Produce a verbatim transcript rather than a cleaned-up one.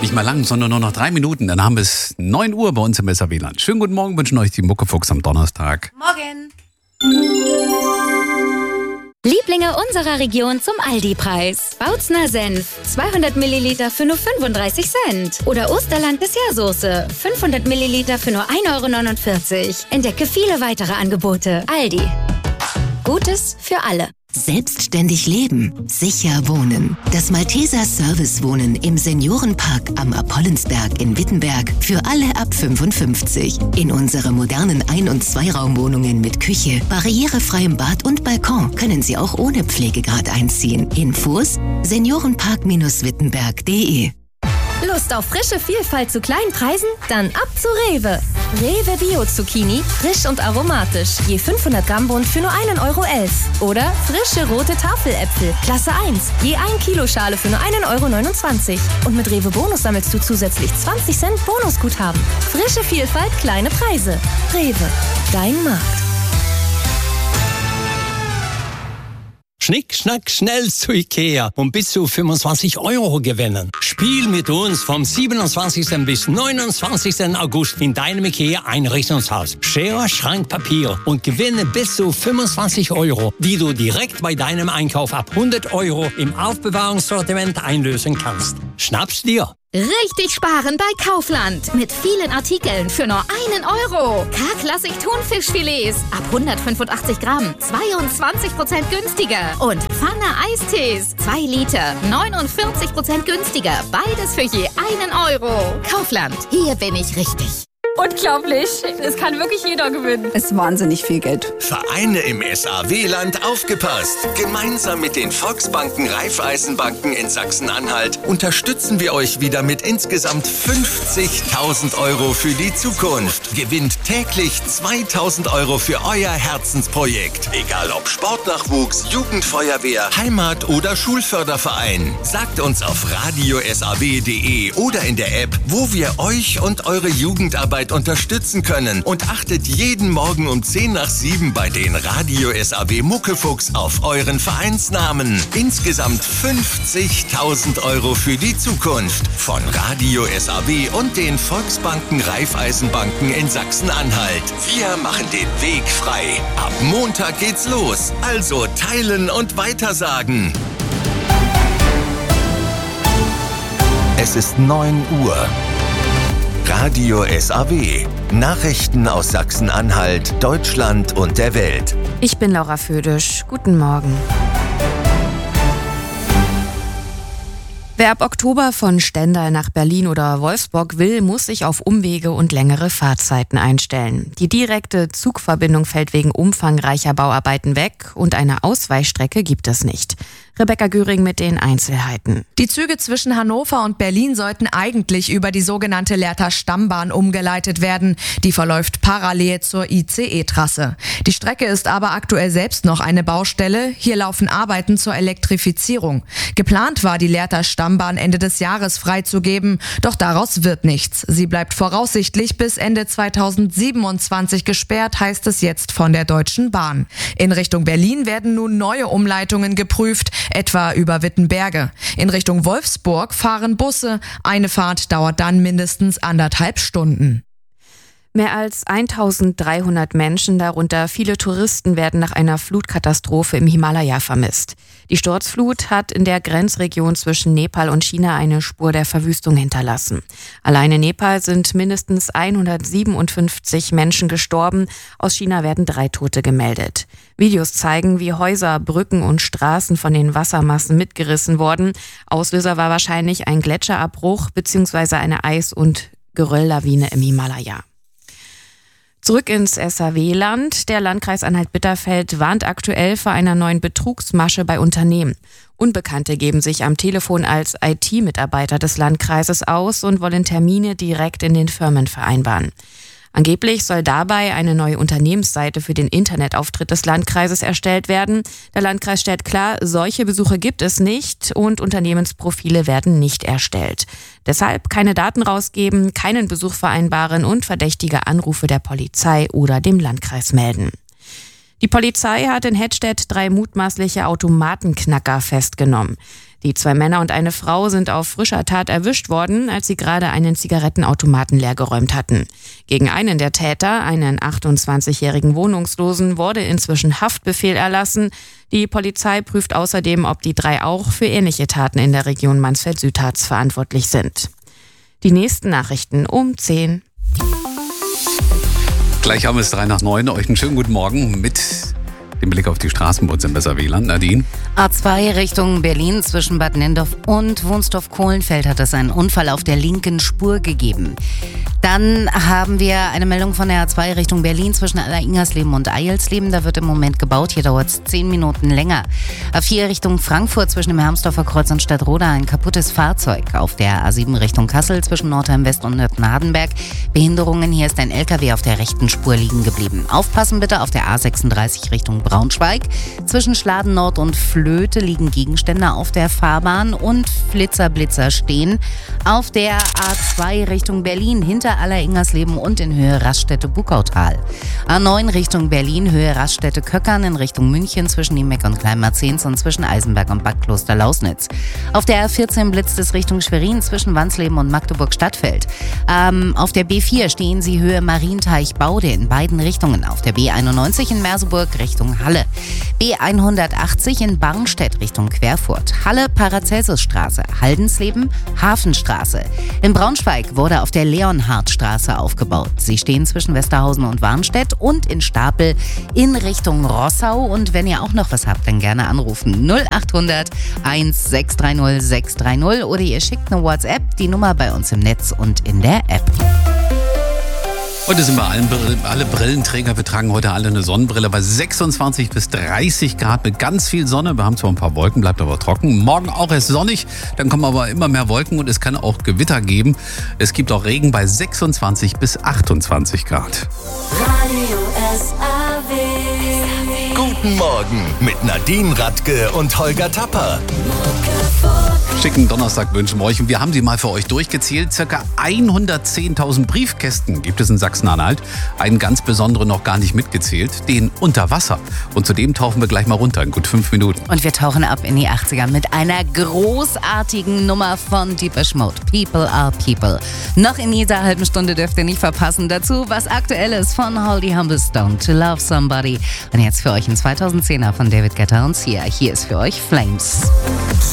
Nicht mal lang, sondern nur noch drei Minuten. Dann haben wir es neun Uhr bei uns im S A W-Land. Schönen guten Morgen, wünschen euch die Muckefuchs am Donnerstag. Morgen. Lieblinge unserer Region zum Aldi-Preis. Bautzner Senf, zweihundert Milliliter für nur fünfunddreißig Cent. Oder Osterland Dessertsoße, fünfhundert Milliliter für nur ein Euro neunundvierzig. Entdecke viele weitere Angebote. Aldi. Gutes für alle. Selbstständig leben, sicher wohnen. Das Malteser Service Wohnen im Seniorenpark am Apollensberg in Wittenberg für alle ab fünfundfünfzig. In unsere modernen Ein- und Zweiraumwohnungen mit Küche, barrierefreiem Bad und Balkon können Sie auch ohne Pflegegrad einziehen. Infos seniorenpark wittenberg punkt de. Lust auf frische Vielfalt zu kleinen Preisen? Dann ab zu Rewe. Rewe Bio-Zucchini, frisch und aromatisch. Je fünfhundert Gramm Bund für nur einen Euro elf. Oder frische rote Tafeläpfel, Klasse eins. Je ein Kilo Schale für nur einen Euro neunundzwanzig. Und mit Rewe Bonus sammelst du zusätzlich zwanzig Cent Bonusguthaben. Frische Vielfalt, kleine Preise. Rewe, dein Markt. Schnick, schnack, schnell zu Ikea und bis zu fünfundzwanzig Euro gewinnen. Spiel mit uns vom siebenundzwanzigsten bis neunundzwanzigsten August in deinem Ikea-Einrichtungshaus. Schere, Schrank, Papier und gewinne bis zu fünfundzwanzig Euro, die du direkt bei deinem Einkauf ab hundert Euro im Aufbewahrungssortiment einlösen kannst. Schnapp's dir! Richtig sparen bei Kaufland. Mit vielen Artikeln für nur einen Euro. K-Klassik Thunfischfilets ab hundertfünfundachtzig Gramm. zweiundzwanzig Prozent günstiger. Und Pfanne Eistees. zwei Liter. neunundvierzig Prozent günstiger. Beides für je einen Euro. Kaufland. Hier bin ich richtig. Unglaublich. Es kann wirklich jeder gewinnen. Es ist wahnsinnig viel Geld. Vereine im S A W-Land aufgepasst. Gemeinsam mit den Volksbanken Raiffeisenbanken in Sachsen-Anhalt unterstützen wir euch wieder mit insgesamt fünfzigtausend Euro für die Zukunft. Gewinnt täglich zweitausend Euro für euer Herzensprojekt. Egal ob Sportnachwuchs, Jugendfeuerwehr, Heimat- oder Schulförderverein. Sagt uns auf radio s a w punkt de oder in der App, wo wir euch und eure Jugendarbeit unterstützen können, und achtet jeden Morgen um zehn nach sieben bei den Radio S A W Muckefuchs auf euren Vereinsnamen. Insgesamt fünfzigtausend Euro für die Zukunft von Radio S A W und den Volksbanken Raiffeisenbanken in Sachsen-Anhalt. Wir machen den Weg frei. Ab Montag geht's los. Also teilen und weitersagen. Es ist neun Uhr. Radio S A W. Nachrichten aus Sachsen-Anhalt, Deutschland und der Welt. Ich bin Laura Födisch. Guten Morgen. Wer ab Oktober von Stendal nach Berlin oder Wolfsburg will, muss sich auf Umwege und längere Fahrzeiten einstellen. Die direkte Zugverbindung fällt wegen umfangreicher Bauarbeiten weg und eine Ausweichstrecke gibt es nicht. Rebecca Göring mit den Einzelheiten. Die Züge zwischen Hannover und Berlin sollten eigentlich über die sogenannte Lehrter Stammbahn umgeleitet werden. Die verläuft parallel zur I C E-Trasse. Die Strecke ist aber aktuell selbst noch eine Baustelle. Hier laufen Arbeiten zur Elektrifizierung. Geplant war, die Lehrter Stammbahn Ende des Jahres freizugeben, doch daraus wird nichts. Sie bleibt voraussichtlich bis Ende zweitausendsiebenundzwanzig gesperrt, heißt es jetzt von der Deutschen Bahn. In Richtung Berlin werden nun neue Umleitungen geprüft, etwa über Wittenberge. In Richtung Wolfsburg fahren Busse. Eine Fahrt dauert dann mindestens anderthalb Stunden. Mehr als eintausenddreihundert Menschen, darunter viele Touristen, werden nach einer Flutkatastrophe im Himalaya vermisst. Die Sturzflut hat in der Grenzregion zwischen Nepal und China eine Spur der Verwüstung hinterlassen. Allein in Nepal sind mindestens hundertsiebenundfünfzig Menschen gestorben. Aus China werden drei Tote gemeldet. Videos zeigen, wie Häuser, Brücken und Straßen von den Wassermassen mitgerissen wurden. Auslöser war wahrscheinlich ein Gletscherabbruch bzw. eine Eis- und Gerölllawine im Himalaya. Zurück ins S A W-Land. Der Landkreis Anhalt-Bitterfeld warnt aktuell vor einer neuen Betrugsmasche bei Unternehmen. Unbekannte geben sich am Telefon als I T-Mitarbeiter des Landkreises aus und wollen Termine direkt in den Firmen vereinbaren. Angeblich soll dabei eine neue Unternehmensseite für den Internetauftritt des Landkreises erstellt werden. Der Landkreis stellt klar, solche Besuche gibt es nicht und Unternehmensprofile werden nicht erstellt. Deshalb keine Daten rausgeben, keinen Besuch vereinbaren und verdächtige Anrufe der Polizei oder dem Landkreis melden. Die Polizei hat in Hettstedt drei mutmaßliche Automatenknacker festgenommen. Die zwei Männer und eine Frau sind auf frischer Tat erwischt worden, als sie gerade einen Zigarettenautomaten leergeräumt hatten. Gegen einen der Täter, einen achtundzwanzigjährigen Wohnungslosen, wurde inzwischen Haftbefehl erlassen. Die Polizei prüft außerdem, ob die drei auch für ähnliche Taten in der Region Mansfeld-Südharz verantwortlich sind. Die nächsten Nachrichten um zehn. Gleich haben wir es drei nach neun. Euch einen schönen guten Morgen mit dem Blick auf die Straßen bei uns im Besser-Wieland. Nadine? A zwei Richtung Berlin zwischen Bad Nenndorf und Wunstorf-Kohlenfeld hat es einen Unfall auf der linken Spur gegeben. Dann haben wir eine Meldung von der A zwei Richtung Berlin zwischen Aller-Ingersleben und Eilsleben. Da wird im Moment gebaut. Hier dauert es zehn Minuten länger. A vier Richtung Frankfurt zwischen dem Hermsdorfer Kreuz und Stadtroda ein kaputtes Fahrzeug. Auf der A sieben Richtung Kassel zwischen Nordheim-West und Nördden-Hardenberg Behinderungen. Hier ist ein L K W auf der rechten Spur liegen geblieben. Aufpassen bitte auf der A sechsunddreißig Richtung Braunschweig. Zwischen Schladen Nord und Flöte liegen Gegenstände auf der Fahrbahn und Flitzer Blitzer stehen. Auf der A zwei Richtung Berlin hinter Aller-Ingersleben und in Höhe Raststätte-Bukautal. A neun Richtung Berlin, Höhe Raststätte-Köckern in Richtung München zwischen Niemeck und Kleinmarzens und zwischen Eisenberg und Bad Kloster-Lausnitz. Auf der A vierzehn blitzt es Richtung Schwerin zwischen Wansleben und Magdeburg-Stadtfeld. Ähm, auf der B vier stehen Sie Höhe Marienteich-Baude in beiden Richtungen. Auf der B einundneunzig in Merseburg Richtung Halle. B hundertachtzig in Barnstedt Richtung Querfurt. Halle Paracelsusstraße, Haldensleben, Hafenstraße. In Braunschweig wurde auf der Leonhardtstraße aufgebaut. Sie stehen zwischen Westerhausen und Warnstedt und in Stapel in Richtung Rossau. Und wenn ihr auch noch was habt, dann gerne anrufen. null achthundert eins sechs drei null sechs drei null oder ihr schickt eine WhatsApp, die Nummer bei uns im Netz und in der App. Heute sind wir allen, alle Brillenträger. Wir tragen heute alle eine Sonnenbrille bei sechsundzwanzig bis dreißig Grad mit ganz viel Sonne. Wir haben zwar ein paar Wolken, bleibt aber trocken. Morgen auch erst sonnig, dann kommen aber immer mehr Wolken und es kann auch Gewitter geben. Es gibt auch Regen bei sechsundzwanzig bis achtundzwanzig Grad. Radio S A W. Guten Morgen mit Nadine Radke und Holger Tapper. Schicken Donnerstag wünschen wir euch. Und wir haben sie mal für euch durchgezählt. Circa hundertzehntausend Briefkästen gibt es in Sachsen-Anhalt. Einen ganz besonderen noch gar nicht mitgezählt, den unter Wasser. Und zudem tauchen wir gleich mal runter in gut fünf Minuten. Und wir tauchen ab in die achtziger mit einer großartigen Nummer von Depeche Mode. People are people. Noch in dieser halben Stunde dürft ihr nicht verpassen. Dazu was Aktuelles von Holly Humblestone, To Love Somebody. Und jetzt für euch ein zweitausendzehner von David Guetta und Sia. Hier ist für euch Flames.